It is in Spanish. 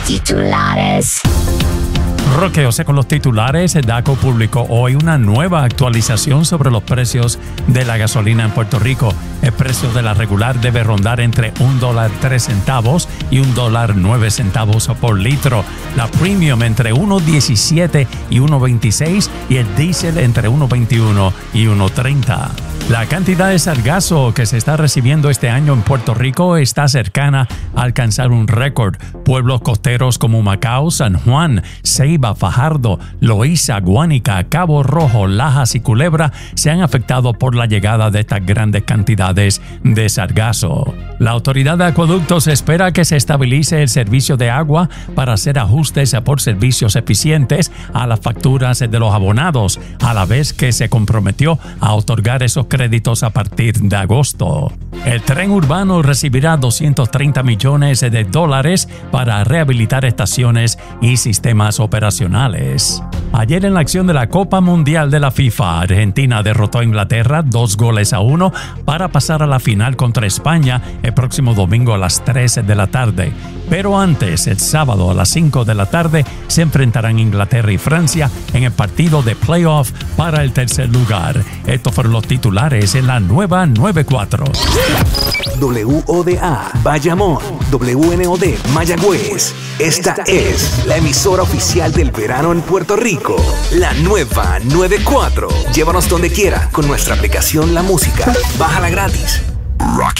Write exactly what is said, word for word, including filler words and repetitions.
Titulares. Roque José con los titulares. DACO publicó hoy una nueva actualización sobre los precios de la gasolina en Puerto Rico. El precio de la regular debe rondar entre un dólar tres centavos y un dólar nueve centavos por litro. La premium entre uno diecisiete y uno veintiséis y el diésel entre uno veintiuno y uno treinta. La cantidad de sargazo que se está recibiendo este año en Puerto Rico está cercana a alcanzar un récord. Pueblos costeros como Macao, San Juan, Ceiba, Fajardo, Loíza, Guánica, Cabo Rojo, Lajas y Culebra se han afectado por la llegada de estas grandes cantidades de sargazo. La Autoridad de Acueductos espera que se estabilice el servicio de agua para hacer ajustes por servicios eficientes a las facturas de los abonados, a la vez que se comprometió a otorgar esos créditos a partir de agosto. El tren urbano recibirá doscientos treinta millones de dólares para rehabilitar estaciones y sistemas operacionales. Ayer en la acción de la Copa Mundial de la FIFA, Argentina derrotó a Inglaterra dos goles a uno para pasar a la final contra España el próximo domingo a las tres de la tarde. Pero antes, el sábado a las cinco de la tarde, se enfrentarán Inglaterra y Francia en el partido de playoff para el tercer lugar. Estos fueron los titulares en la nueva noventa y cuatro. W O D A Bayamón, W N O D Mayagüez. Esta es la emisora oficial del verano en Puerto Rico. La nueva noventa y cuatro. Llévanos donde quiera con nuestra aplicación La Música. Bájala gratis.